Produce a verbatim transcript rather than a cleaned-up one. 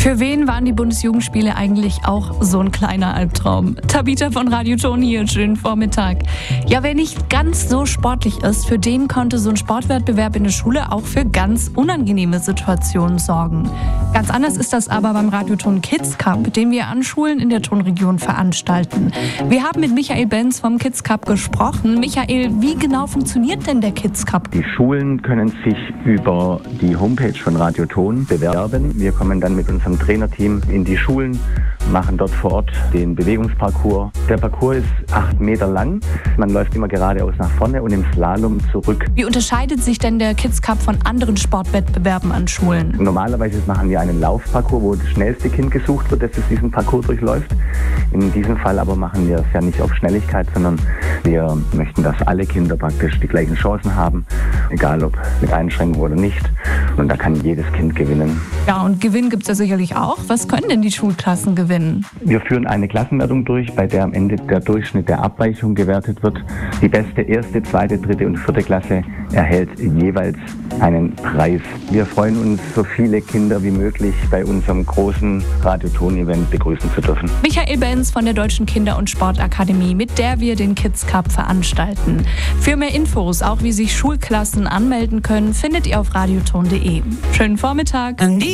Für wen waren die Bundesjugendspiele eigentlich auch so ein kleiner Albtraum? Tabita von Radio Ton hier, schönen Vormittag. Ja, wer nicht ganz so sportlich ist, für den konnte so ein Sportwettbewerb in der Schule auch für ganz unangenehme Situationen sorgen. Ganz anders ist das aber beim Radio Ton Kids Cup, den wir an Schulen in der Tonregion veranstalten. Wir haben mit Michael Benz vom Kids Cup gesprochen. Michael, wie genau funktioniert denn der Kids Cup? Die Schulen können sich über die Homepage von Radio Ton bewerben. Wir kommen dann mit unserem Trainerteam in die Schulen, machen dort vor Ort den Bewegungsparcours. Der Parcours ist acht Meter lang. Man läuft immer geradeaus nach vorne und im Slalom zurück. Wie unterscheidet sich denn der Kids Cup von anderen Sportwettbewerben an Schulen? Normalerweise machen wir einen Laufparcours, wo das schnellste Kind gesucht wird, das diesen Parcours durchläuft. In diesem Fall aber machen wir es ja nicht auf Schnelligkeit, sondern wir möchten, dass alle Kinder praktisch die gleichen Chancen haben, egal ob mit Einschränkung oder nicht. Und da kann jedes Kind gewinnen. Ja, und Gewinn gibt es ja sicherlich auch. Was können denn die Schulklassen gewinnen? Wir führen eine Klassenwertung durch, bei der am Ende der Durchschnitt der Abweichung gewertet wird. Die beste erste, zweite, dritte und vierte Klasse erhält jeweils einen Preis. Wir freuen uns, so viele Kinder wie möglich bei unserem großen Radio Ton Event begrüßen zu dürfen. Michael Benz von der Deutschen Kinder- und Sportakademie, mit der wir den Kids Cup veranstalten. Für mehr Infos, auch wie sich Schulklassen anmelden können, findet ihr auf radioton punkt de. Schönen Vormittag.